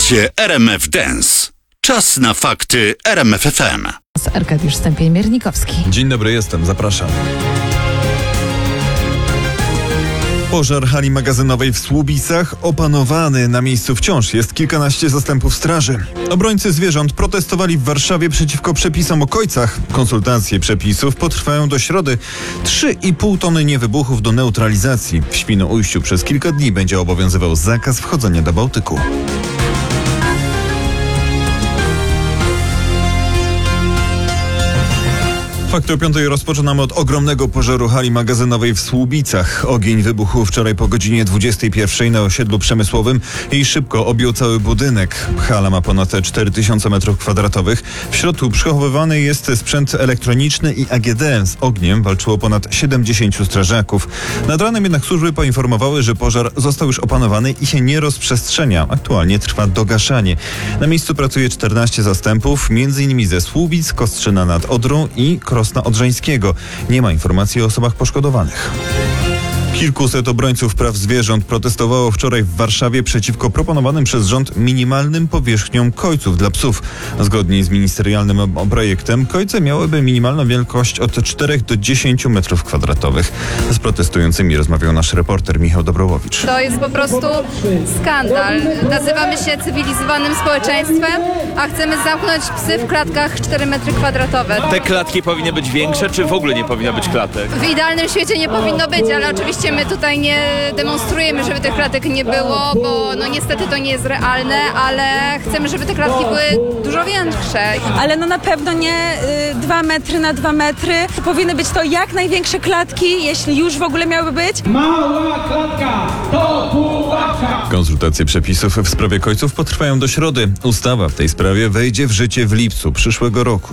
Audycje RMF Dance. Czas na fakty RMF FM. Arkadiusz Stępień-Miernikowski. Dzień dobry, jestem, zapraszam. Pożar hali magazynowej w Słubicach opanowany. Na miejscu wciąż jest kilkanaście zastępów straży. Obrońcy zwierząt protestowali w Warszawie przeciwko przepisom o kojcach. Konsultacje przepisów potrwają do środy. 3,5 tony niewybuchów do neutralizacji. W Świnoujściu przez kilka dni będzie obowiązywał zakaz wchodzenia do Bałtyku. Fakty o 5 rozpoczynamy od ogromnego pożaru hali magazynowej w Słubicach. Ogień wybuchł wczoraj po godzinie 21 na osiedlu przemysłowym i szybko objął cały budynek. Hala ma ponad 4000 m2. W środku przechowywany jest sprzęt elektroniczny i AGD. Z ogniem walczyło ponad 70 strażaków. Nad ranem jednak służby poinformowały, że pożar został już opanowany i się nie rozprzestrzenia. Aktualnie trwa dogaszanie. Na miejscu pracuje 14 zastępów, m.in. ze Słubic, Kostrzyna nad Odrą i Krosna Odrzańskiego. Nie ma informacji o osobach poszkodowanych. Kilkuset obrońców praw zwierząt protestowało wczoraj w Warszawie przeciwko proponowanym przez rząd minimalnym powierzchniom kojców dla psów. Zgodnie z ministerialnym projektem kojce miałyby minimalną wielkość od 4 do 10 m2. Z protestującymi rozmawiał nasz reporter Michał Dobrołowicz. To jest po prostu skandal. Nazywamy się cywilizowanym społeczeństwem, a chcemy zamknąć psy w klatkach 4 m2. Te klatki powinny być większe, czy w ogóle nie powinno być klatek? W idealnym świecie nie powinno być, ale oczywiście my tutaj nie demonstrujemy, żeby tych klatek nie było, bo no niestety to nie jest realne, ale chcemy, żeby te klatki były dużo większe. Ale no na pewno nie 2 metry na 2 metry. Powinny być to jak największe klatki, jeśli już w ogóle miałyby być. Mała klatka to pułapka. Konsultacje przepisów w sprawie kojców potrwają do środy. Ustawa w tej sprawie wejdzie w życie w lipcu przyszłego roku.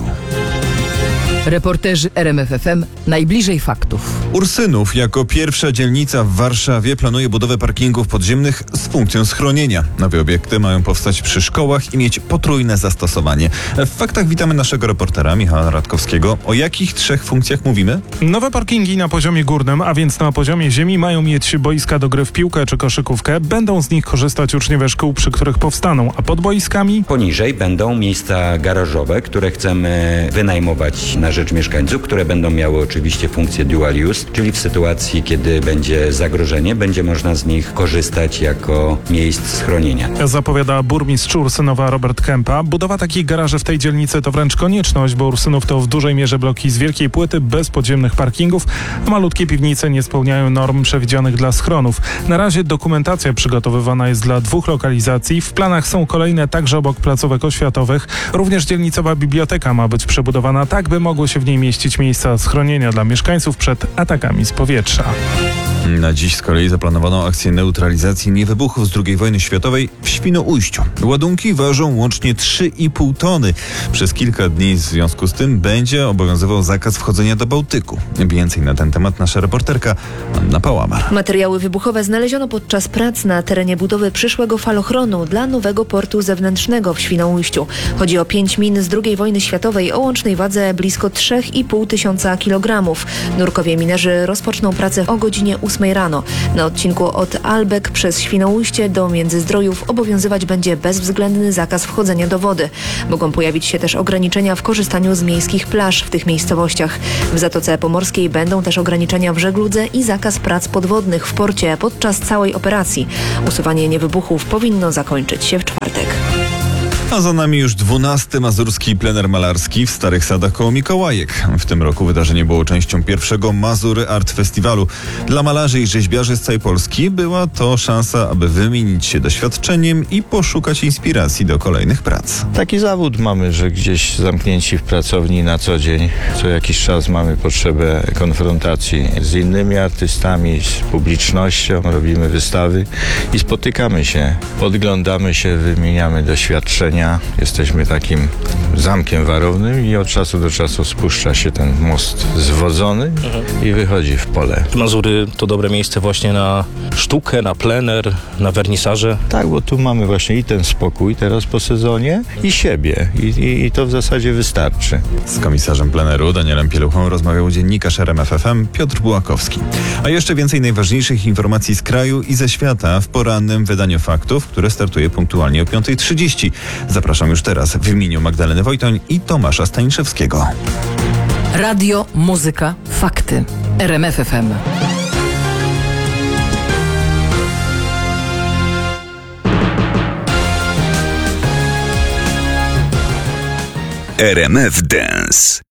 Reporterzy RMF FM najbliżej faktów. Ursynów jako pierwsza dzielnica w Warszawie planuje budowę parkingów podziemnych z funkcją schronienia. Nowe obiekty mają powstać przy szkołach i mieć potrójne zastosowanie. W faktach witamy naszego reportera Michała Radkowskiego. O jakich 3 funkcjach mówimy? Nowe parkingi na poziomie górnym, a więc na poziomie ziemi, mają mieć boiska do gry w piłkę czy koszykówkę. Będą z nich korzystać uczniowie szkół, przy których powstaną, a pod boiskami? Poniżej będą miejsca garażowe, które chcemy wynajmować na rzecz mieszkańców, które będą miały oczywiście funkcję dual use, czyli w sytuacji, kiedy będzie zagrożenie, będzie można z nich korzystać jako miejsc schronienia. Zapowiada burmistrz Ursynowa Robert Kępa. Budowa takich garaży w tej dzielnicy to wręcz konieczność, bo Ursynów to w dużej mierze bloki z wielkiej płyty, bez podziemnych parkingów, a malutkie piwnice nie spełniają norm przewidzianych dla schronów. Na razie dokumentacja przygotowywana jest dla 2 lokalizacji. W planach są kolejne także obok placówek oświatowych. Również dzielnicowa biblioteka ma być przebudowana tak, by mogły się w niej mieścić miejsca schronienia dla mieszkańców przed atakami z powietrza. Na dziś z kolei zaplanowano akcję neutralizacji niewybuchów z II wojny światowej w Świnoujściu. Ładunki ważą łącznie 3,5 tony. Przez kilka dni w związku z tym będzie obowiązywał zakaz wchodzenia do Bałtyku. Więcej na ten temat nasza reporterka Anna Pałamar. Materiały wybuchowe znaleziono podczas prac na terenie budowy przyszłego falochronu dla nowego portu zewnętrznego w Świnoujściu. Chodzi o 5 min z II wojny światowej o łącznej wadze blisko 3,5 tysiąca kilogramów. Nurkowie minerzy rozpoczną pracę o godzinie 8 rano. Na odcinku od Albek przez Świnoujście do Międzyzdrojów obowiązywać będzie bezwzględny zakaz wchodzenia do wody. Mogą pojawić się też ograniczenia w korzystaniu z miejskich plaż w tych miejscowościach. W Zatoce Pomorskiej będą też ograniczenia w żegludze i zakaz prac podwodnych w porcie podczas całej operacji. Usuwanie niewybuchów powinno zakończyć się w czwartek. A za nami już 12. mazurski plener malarski w Starych Sadach koło Mikołajek. W tym roku wydarzenie było częścią pierwszego Mazury Art Festiwalu. Dla malarzy i rzeźbiarzy z całej Polski była to szansa, aby wymienić się doświadczeniem i poszukać inspiracji do kolejnych prac. Taki zawód mamy, że gdzieś zamknięci w pracowni na co dzień, co jakiś czas mamy potrzebę konfrontacji z innymi artystami, z publicznością, robimy wystawy i spotykamy się, podglądamy się, wymieniamy doświadczenia. dnia jesteśmy takim zamkiem warownym i od czasu do czasu spuszcza się ten most zwodzony i wychodzi w pole. Mazury to dobre miejsce właśnie na sztukę, na plener, na wernisaże. Tak, bo tu mamy właśnie i ten spokój teraz po sezonie i siebie i to w zasadzie wystarczy. Z komisarzem pleneru Danielem Pieluchą rozmawiał dziennikarz RMF FM Piotr Bułakowski. A jeszcze więcej najważniejszych informacji z kraju i ze świata w porannym wydaniu faktów, które startuje punktualnie o 5:30. Zapraszam już teraz w imieniu Magdaleny Wojtoń i Tomasza Staniszewskiego. Radio, muzyka, fakty. RMF FM. RMF Dance.